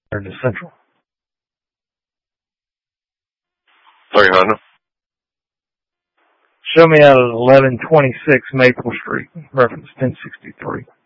or to Central. Sorry, Honda. Show me out at 1126 Maple Street, reference 1063.